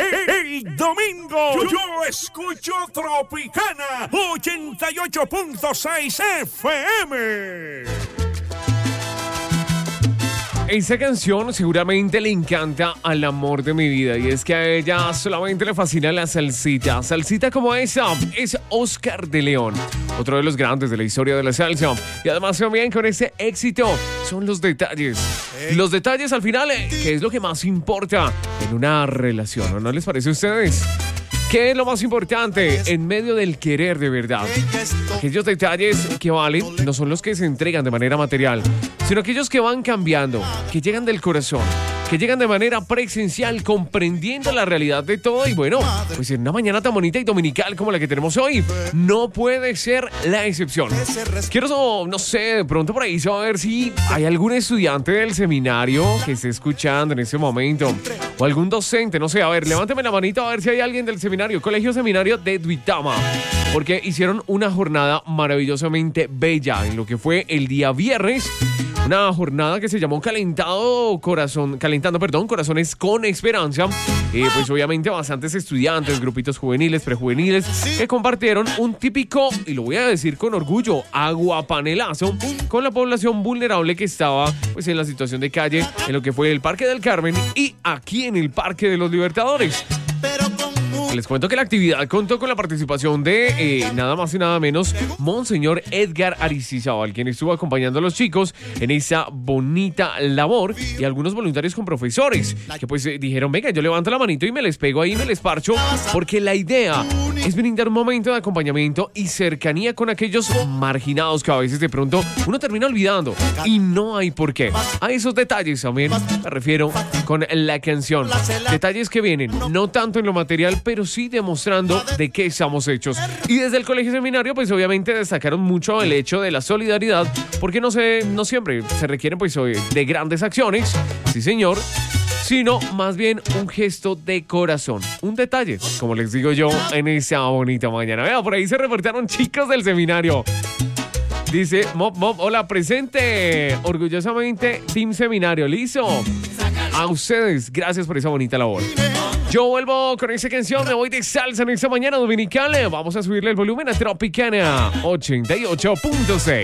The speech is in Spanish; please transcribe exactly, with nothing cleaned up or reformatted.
El domingo yo, yo escucho Tropicana ochenta y ocho punto seis F M. Esa canción seguramente le encanta al amor de mi vida, y es que a ella solamente le fascina la salsita. Salsita como esa es Oscar de León, otro de los grandes de la historia de la salsa. Y además también con ese éxito son los detalles. Los detalles al final, que es lo que más importa en una relación, ¿no les parece a ustedes? ¿Qué es lo más importante en medio del querer de verdad? Aquellos detalles que valen no son los que se entregan de manera material, sino aquellos que van cambiando, que llegan del corazón, que llegan de manera presencial, comprendiendo la realidad de todo. Y bueno, pues en una mañana tan bonita y dominical como la que tenemos hoy, no puede ser la excepción. Quiero, no sé, de pronto por ahí saber si hay algún estudiante del seminario que esté escuchando en este momento, o algún docente, no sé, a ver, levánteme la manito a ver si hay alguien del seminario, Colegio Seminario de Duitama, porque hicieron una jornada maravillosamente bella en lo que fue el día viernes. Una jornada que se llamó Calentado Corazón, Calentando, perdón, Corazones con Esperanza. Eh, pues obviamente bastantes estudiantes, grupitos juveniles, prejuveniles, que compartieron un típico, y lo voy a decir con orgullo, aguapanelazo con la población vulnerable que estaba pues en la situación de calle en lo que fue el Parque del Carmen y aquí en el Parque de los Libertadores. Les cuento que la actividad contó con la participación de eh, nada más y nada menos Monseñor Edgar Aristizábal, quien estuvo acompañando a los chicos en esa bonita labor, y algunos voluntarios con profesores que pues eh, dijeron, venga, yo levanto la manito y me les pego ahí, me les parcho, porque la idea es brindar un momento de acompañamiento y cercanía con aquellos marginados que a veces de pronto uno termina olvidando, y no hay por qué. A esos detalles también me refiero con la canción. Detalles que vienen no tanto en lo material, pero sí demostrando de qué estamos hechos. Y desde el Colegio Seminario, pues obviamente destacaron mucho el hecho de la solidaridad, porque no, se, no siempre se requieren pues de grandes acciones, sí señor, sino más bien un gesto de corazón, un detalle, como les digo yo, en esa bonita mañana. Vea, por ahí se reportaron chicos del seminario. Dice, Mop, Mop, hola, presente, orgullosamente, Team Seminario, listo. A ustedes, gracias por esa bonita labor. Yo vuelvo con esa canción, me voy de salsa en esta mañana dominical. Vamos a subirle el volumen a Tropicana ochenta y ocho punto seis.